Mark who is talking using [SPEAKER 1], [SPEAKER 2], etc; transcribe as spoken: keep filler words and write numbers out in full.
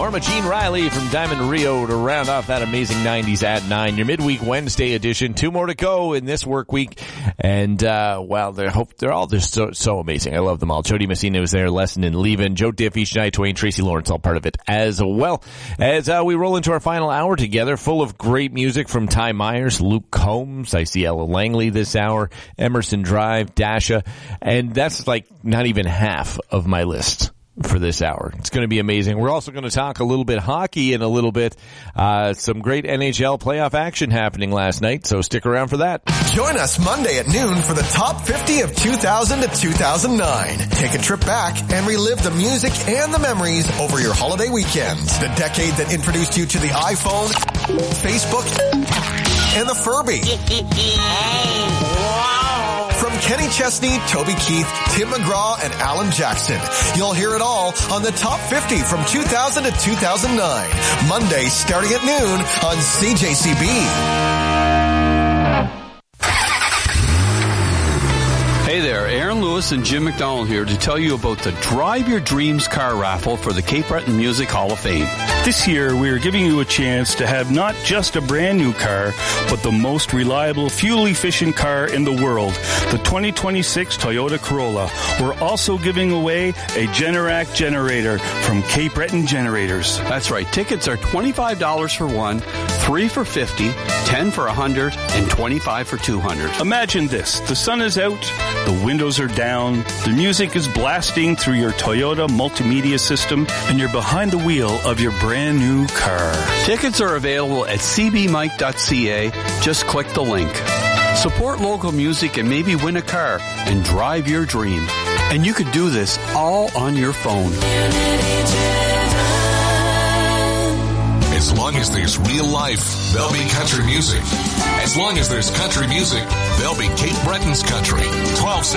[SPEAKER 1] Norma Jean Riley from Diamond Rio to round off that amazing nineties at nine. Your midweek Wednesday edition. Two more to go in this work week. And, uh, well, they're, hope, they're all just so, so amazing. I love them all. Jody Messina was there, Lesson and Leavin', Joe Diffie, Shania Twain, Tracy Lawrence, all part of it as well. As, uh, we roll into our final hour together, full of great music from Ty Myers, Luke Combs, I see Ella Langley this hour, Emerson Drive, Dasha, and that's like not even half of my list for this hour. It's going to be amazing. We're also going to talk a little bit hockey and a little bit uh some great N H L playoff action happening last night, so stick around for that.
[SPEAKER 2] Join us Monday at noon for the top fifty of two thousand to two thousand nine. Take a trip back and relive the music and the memories over your holiday weekends. The decade that introduced you to the iPhone, Facebook, and the Furby. From Kenny Chesney, Toby Keith, Tim McGraw, and Alan Jackson. You'll hear it all on the Top fifty from two thousand to two thousand nine. Monday starting at noon on C J C B.
[SPEAKER 3] Hey there, Aaron Lewis and Jim McDonald here to tell you about the Drive Your Dreams car raffle for the Cape Breton Music Hall of Fame.
[SPEAKER 4] This year, we are giving you a chance to have not just a brand new car, but the most reliable, fuel-efficient car in the world, the twenty twenty-six Toyota Corolla. We're also giving away a Generac generator from Cape Breton Generators.
[SPEAKER 3] That's right. Tickets are twenty-five dollars for one, three for fifty, ten for one hundred, and twenty-five for two hundred.
[SPEAKER 4] Imagine this. The sun is out, the windows are down, the music is blasting through your Toyota multimedia system, and you're behind the wheel of your brand new car.
[SPEAKER 3] Tickets are available at c b mike dot c a. Just click the link. Support local music and maybe win a car and drive your dream. And you could do this all on your phone.
[SPEAKER 5] As long as there's real life, there'll be country music. As long as there's country music, there'll be Cape Breton's country. twelve